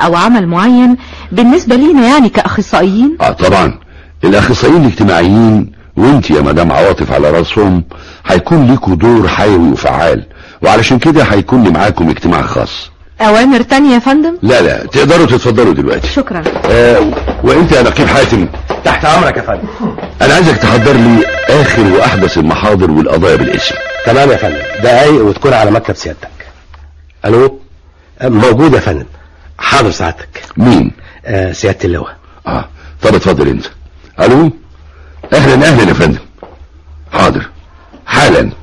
او عمل معين بالنسبة لينا يعني كأخصائيين؟ طبعا الاخصائيين الاجتماعيين وانت يا مدام عواطف على راسهم هيكون ليكوا دور حيوي وفعال، وعلشان كده هيكون لي معاكم اجتماع خاص. اوامر تانية يا فندم؟ لا تقدروا تتفضلوا دلوقتي. شكرا. وانت يا نقيب حاتم؟ تحت امرك يا فندم. انا عايزك تحضر لي اخر واحدث المحاضر والقضايا بالاسم. تمام يا فندم، دقايق وتكون على مكتب سيادتك. الو، موجود يا فندم. حاضر سعادتك. مين؟ سيادة اللواء. طب اتفضل انت. الو، اهلا يا فندم. حاضر حالا.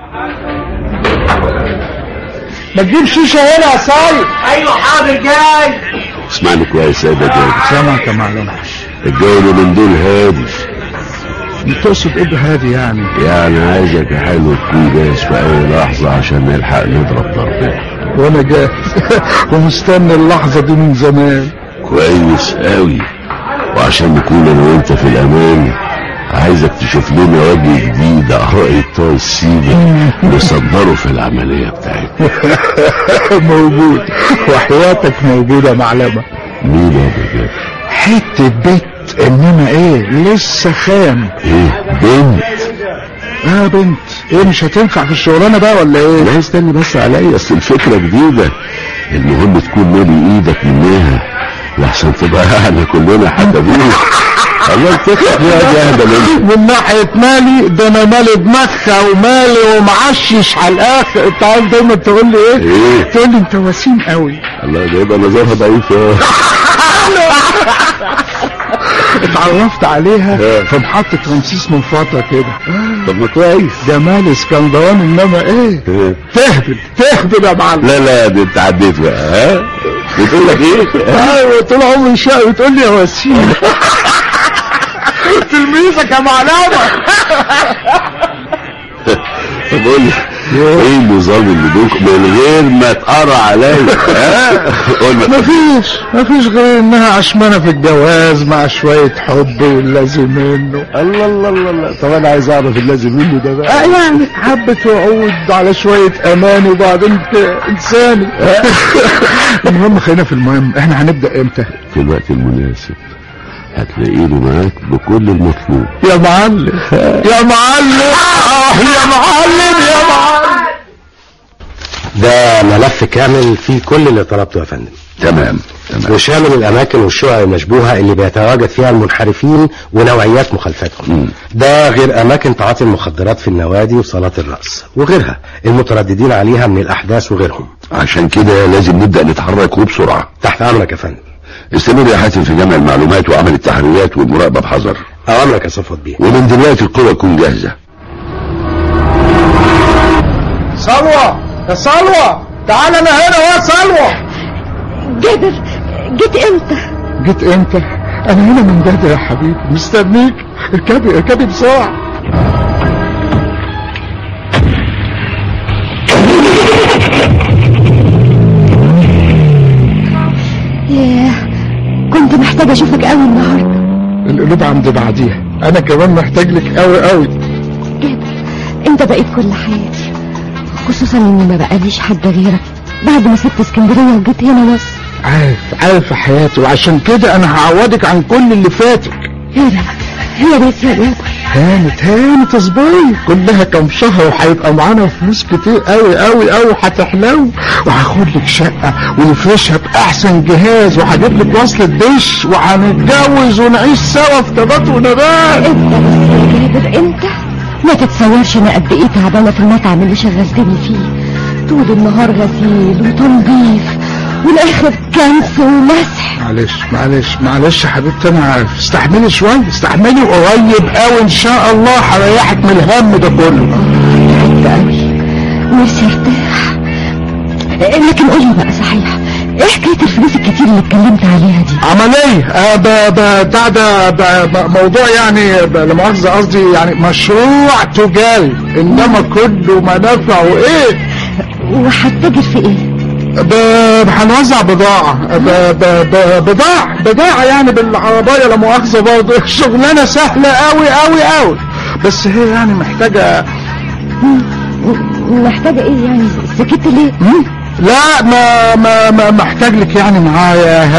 ما تجيب شيشه هنا يا صاير. ايوه حاضر جاي. اسمعني كويس يا جاي. سامعك يا معلم. الجو من دول هادي. تقصد ايه بهادي يعني؟ يعني عايزك يا حلو تكون جاهز في اي لحظة عشان نلحق نضرب ضربين. وانا جاهز ومستني اللحظة دي من زمان. كويس قوي. وعشان نكون انا وانت في الامان عايزك تشوف لنا وجه جديد اعرائي بتوع السيدة نصدره في العملية بتاعتنا. موجود وحياتك موجودة معلمة. مين يا بجد؟ حتة بيت انما ايه لسه خام. ايه بنت؟ بنت ايه مش هتنفع في الشغلانة بقى ولا ايه؟ لا استني بس عليا، اصل الفكرة جديدة، المهم تكون مالي ايدك منها لحسن تبقى احنا كلنا حبابين. الله تفرق يا ده من ناحية مالي ده انا مالي دماغها ومالي ومعشش على الاخر. انت عارف دايما تقول لي ايه؟ تقول لي انت وسيم قوي. الله ده يبقى نظرها ضعيف. اتعرفت عليها في محطة رمسيس من فترة كده. طب ما كويس. جمال اسكندراني انما ايه؟ تهبل يا معلم. لا دي انت عديت بقى. بتقول لك ايه؟ ايوه طول عمري شقي بتقول لي يا وسيم. تلميذك يا معلمة. طب قول لي ايه النظام اللي بينكم من غير ما تقرا عليا؟ قول لي. مفيش غير انها عشمانه في الجواز مع شويه حب واللازم منه. الله. طب انا عايز اعرف اللازم منه ده بقى. يعني حبه وعود على شويه امان وبعدين انساني. المهم خلينا في المهم، احنا هنبدا امتى؟ في الوقت المناسب هتلاقيني معاك بكل المطلوب. يا معلم يا معلم يا معلم يا معلم. ده ملف كامل فيه كل اللي طلبته يا فندم. تمام. وشامل الاماكن والشقق المشبوهة اللي بيتواجد فيها المنحرفين ونوعيات مخالفتهم. ده غير اماكن تعاطي المخدرات في النوادي وصالات الرقص وغيرها المترددين عليها من الاحداث وغيرهم. عشان كده لازم نبدأ نتحرك وبسرعة. تحت امرك يا فندم. استمر يا حاتم في جمع المعلومات وعمل التحريات والمراقبة بحذر. اوامرك يا صفوت بيه. ومن دلوقتي القوة تكون جاهزة. صلوة يا صلوة تعال انا هنا يا صلوة. جابر جيت امتى؟ انا هنا من بدري يا حبيبي مستنيك. اركبي بسرعة. كنت محتاجة اشوفك قوي النهاردة. القلوب عند بعضيها، انا كمان محتاج لك قوي. جابر انت بقيت كل حياتي، خصوصا اني ما بقاليش حد غيرك بعد ما سبت اسكندرية وجيت هنا بس. عارف حياتي، وعشان كده انا هعوضك عن كل اللي فاتك. هي بس يا جابر. هانت اصبري، كلها كام شهر وهيبقى معانا فلوس كتير قوي هتحلو، وهاخد لك شقه ونفرشها باحسن جهاز، وهجيب لك وصلة دش، وهنتجوز ونعيش سوا في تبات ونبات. انت بس يا جابر انت ما تتصورش انا قد ايه تعبانه في المطعم اللي شغلتني فيه، طول النهار غسيل وتنظيف والاخر كنس ومسح. معلش يا حبيبتي انا عارف. استحملي شويه، استحملي، وقريب قوي ان شاء الله هريحك من الهم ده كله. تعبت قوي نفسي ارتاح. لكن قولي بقى صحيح ايه حكايه الفلوس الكتير اللي اتكلمت عليها دي؟ عمليه ده موضوع يعني لا مؤاخذه، قصدي يعني مشروع تجاري، انما كله منافع وايه. وهتتاجر في ايه؟ هنوزع بضاعة يعني بالعربية لا مؤاخذة. برضه شغلانة سهلة قوي بس هي يعني محتاجة ايه يعني؟ سكت ليه؟ لا ما محتاج لك يعني معايا